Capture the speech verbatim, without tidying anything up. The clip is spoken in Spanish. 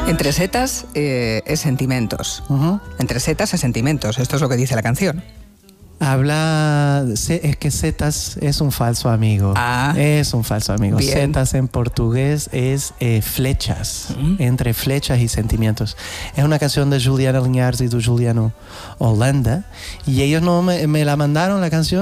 Entre setas eh, es sentimientos. Uh-huh. Entre setas es sentimientos. Esto es lo que dice la canción. Habla, es que setas es un falso amigo. Ah, es un falso amigo. Bien. Setas en portugués es eh, flechas, mm. entre flechas y sentimientos. Es una canción de Juliana Linhares y de Juliano Holanda. Y ellos no me, me la mandaron la canción.